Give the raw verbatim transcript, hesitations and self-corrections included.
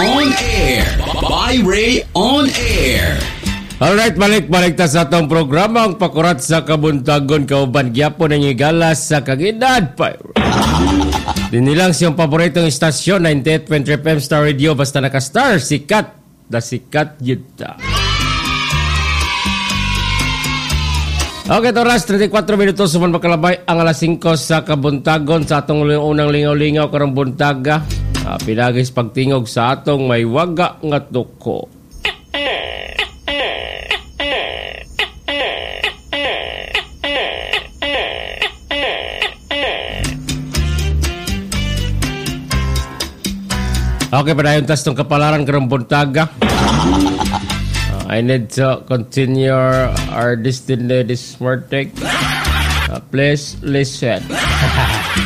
on Air by Ray on Air. Alright, balik-balik ta sa atong programa ang pakurat sa kabuntagon kauban gyapon ang igalas sa kagidad pa. Dinilang siyang paboritong istasyon ninety-eight point three F M Star Radio basta naka-star sikat da sikat yun. Okay, oras thirty-four minutos suman makalabay ang alas five sa kabuntagon sa atong unang lingaw-lingaw karong buntaga. Uh, pinagis pagtingog sa atong may waga nga tuko. Okay, padayon tas tong kapalaran karong buntaga. I need to continue our destiny this morning. Uh, please listen.